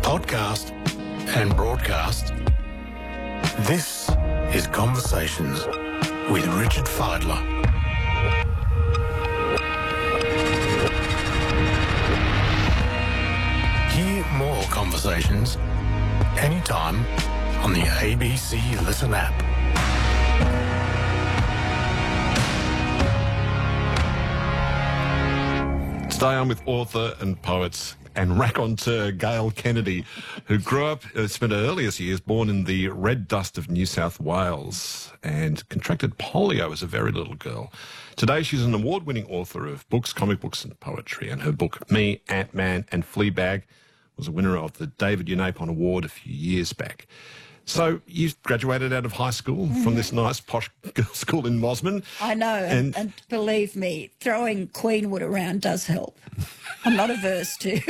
podcast and broadcast, this is Conversations with Richard Fidler. Hear more conversations anytime on the ABC Listen app. Today I'm with author and poet and raconteur Gail Kennedy, who grew up, spent her earliest years born in the red dust of New South Wales and contracted polio as a very little girl. Today she's an award-winning author of books, comic books and poetry, and her book Me, Ant-Man and Fleabag was a winner of the David Unapon Award a few years back. So you graduated out of high school from this nice posh girls' school in Mosman. I know, and believe me, throwing Queenwood around does help. I'm not averse to.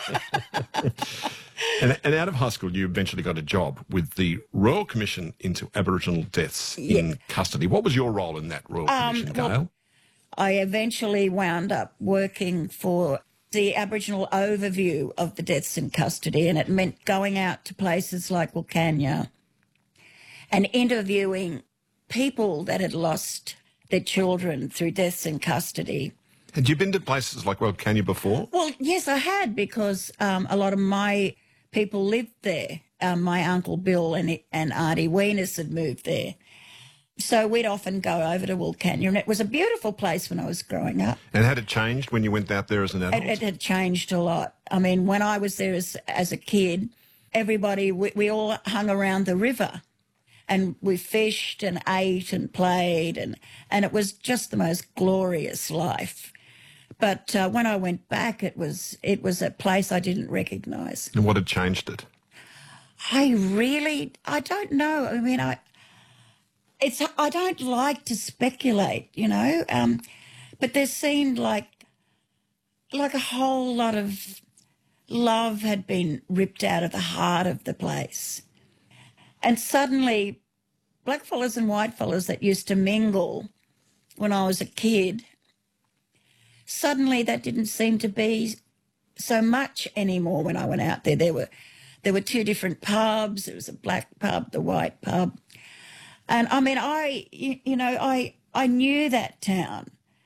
And out of high school, you eventually got a job with the Royal Commission into Aboriginal Deaths in Custody. What was your role in that Royal Commission, Gail? Well, I eventually wound up working for the Aboriginal overview of the deaths in custody, and it meant going out to places like Wilcannia and interviewing people that had lost their children through deaths in custody. Had you been to places like Wilcannia before? Well, yes, I had, because a lot of my people lived there. My Uncle Bill and Auntie Weenus had moved there. So we'd often go over to Wilcannia, and it was a beautiful place when I was growing up. And had it changed when you went out there as an adult? It had changed a lot. I mean, when I was there as a kid, everybody, we all hung around the river and we fished and ate and played, and it was just the most glorious life. But when I went back, it was a place I didn't recognise. And what had changed it? I don't know. I mean, I don't like to speculate, you know, but there seemed like a whole lot of love had been ripped out of the heart of the place. And suddenly, blackfellas and whitefellas that used to mingle when I was a kid, suddenly that didn't seem to be so much anymore when I went out there. There were two different pubs. There was a black pub, the white pub. And I mean, I knew that town.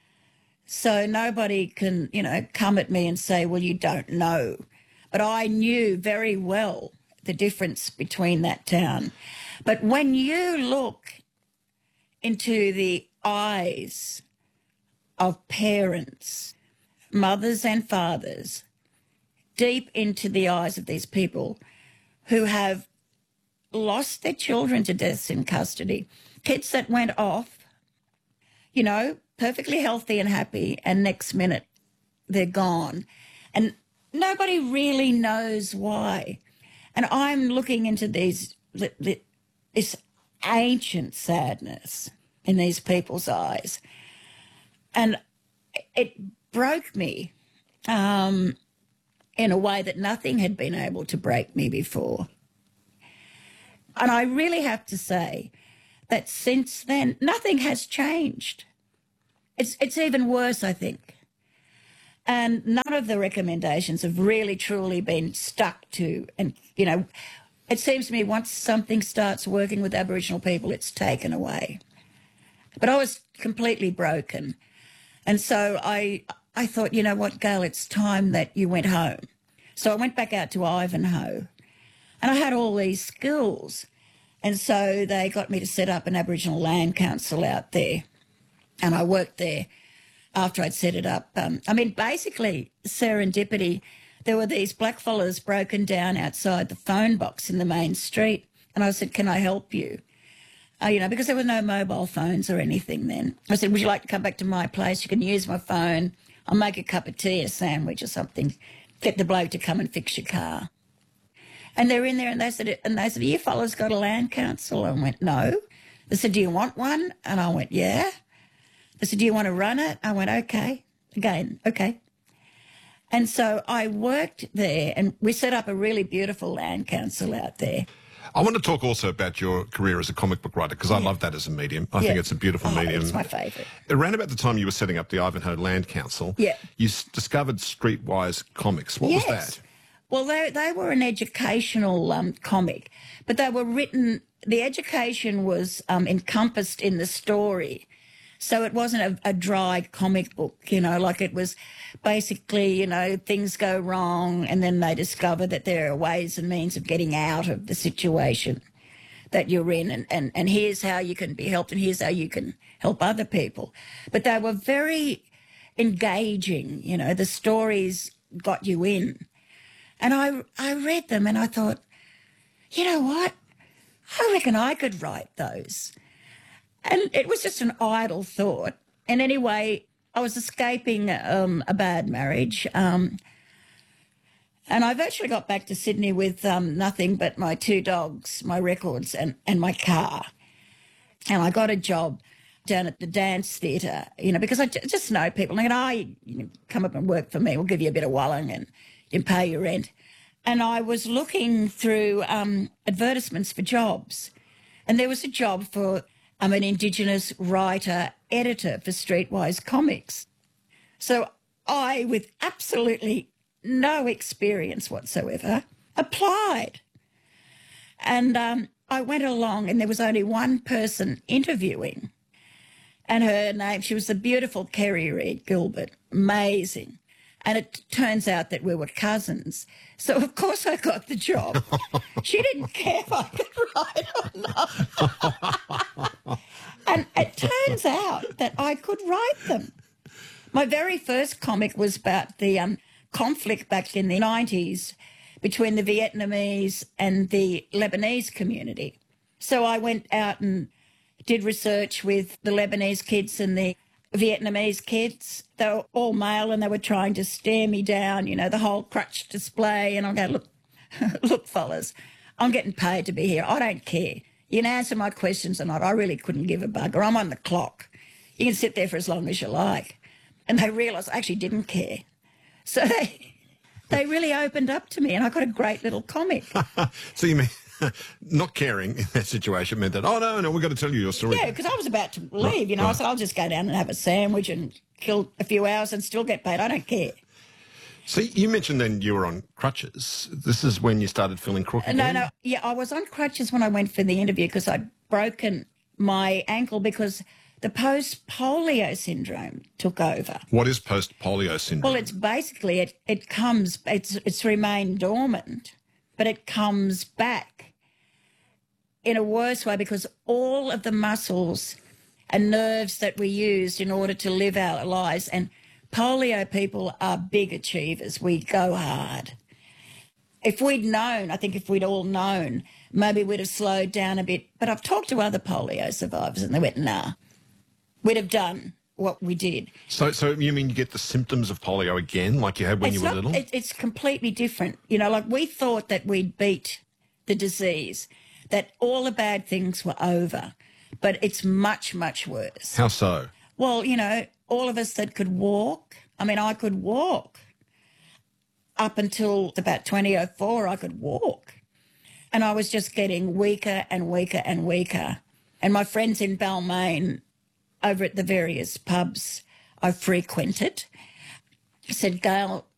So nobody can, come at me and say, well, you don't know. But I knew very well the difference between that town. But when you look into the eyes of parents, mothers and fathers, deep into the eyes of these people who have lost their children to deaths in custody, kids that went off, perfectly healthy and happy, and next minute they're gone. And nobody really knows why. And I'm looking into this ancient sadness in these people's eyes. And it broke me in a way that nothing had been able to break me before. And I really have to say that since then, nothing has changed. It's even worse, I think. And none of the recommendations have really, truly been stuck to. And, it seems to me once something starts working with Aboriginal people, it's taken away. But I was completely broken. And so I thought, you know what, Gail, it's time that you went home. So I went back out to Ivanhoe. And I had all these skills. And so they got me to set up an Aboriginal Land Council out there. And I worked there after I'd set it up. Basically, serendipity, there were these blackfellas broken down outside the phone box in the main street. And I said, can I help you? Because there were no mobile phones or anything then. I said, would you like to come back to my place? You can use my phone. I'll make a cup of tea, a sandwich or something. Get the bloke to come and fix your car. And they're in there and they said, you fellas got a land council? I went, no. They said, do you want one? And I went, yeah. They said, do you want to run it? I went, okay. Again, okay. And so I worked there and we set up a really beautiful land council out there. I want to talk also about your career as a comic book writer, because I love that as a medium. I think it's a beautiful medium. It's my favourite. Around about the time you were setting up the Ivanhoe Land Council, you discovered Streetwise Comics. What was that? Well, they were an educational comic, but they were written, the education was encompassed in the story. So it wasn't a dry comic book, you know, like it was basically, you know, things go wrong and then they discover that there are ways and means of getting out of the situation that you're in, and here's how you can be helped and here's how you can help other people. But they were very engaging, you know, the stories got you in. And I read them and I thought, you know what? I reckon I could write those. And it was just an idle thought. And anyway, I was escaping a bad marriage. And I virtually got back to Sydney with nothing but my 2 dogs, my records, and my car. And I got a job down at the dance theatre, you know, because I just know people. And you know, come up and work for me. We'll give you a bit of walling and you can pay your rent. And I was looking through advertisements for jobs. And there was a job for an Indigenous writer, editor for Streetwise Comics. So I, with absolutely no experience whatsoever, applied. And I went along and there was only one person interviewing. And her name, she was the beautiful Kerry Reid Gilbert, amazing. And it turns out that we were cousins. So, of course, I got the job. She didn't care if I could write or not. And it turns out that I could write them. My very first comic was about the conflict back in the 90s between the Vietnamese and the Lebanese community. So I went out and did research with the Lebanese kids and the Vietnamese kids. They were all male and they were trying to stare me down, you know, the whole crutch display. And I'm going, look, fellas, I'm getting paid to be here. I don't care. You can answer my questions or not. I really couldn't give a bugger. I'm on the clock. You can sit there for as long as you like. And they realised I actually didn't care. So they really opened up to me and I got a great little comic. So you mean not caring in that situation meant that, oh, no, we've got to tell you your story. Yeah, because I was about to leave, you know. Right. I said, I'll just go down and have a sandwich and kill a few hours and still get paid. I don't care. So you mentioned then you were on crutches. This is when you started feeling crook again? No. Yeah, I was on crutches when I went for the interview because I'd broken my ankle because the post-polio syndrome took over. What is post-polio syndrome? Well, it's basically, it's remained dormant, but it comes back in a worse way because all of the muscles and nerves that we used in order to live our lives, and polio people are big achievers. We go hard. If we'd known, I think if we'd all known, maybe we'd have slowed down a bit. But I've talked to other polio survivors and they went, nah, we'd have done what we did. So you mean you get the symptoms of polio again like you had when you were little? It's completely different. You know, like we thought that we'd beat the disease, that all the bad things were over, but it's much, much worse. How so? Well, you know, all of us that could walk, I mean, I could walk. Up until about 2004, I could walk. And I was just getting weaker and weaker and weaker. And my friends in Balmain, over at the various pubs I frequented, said, Gail,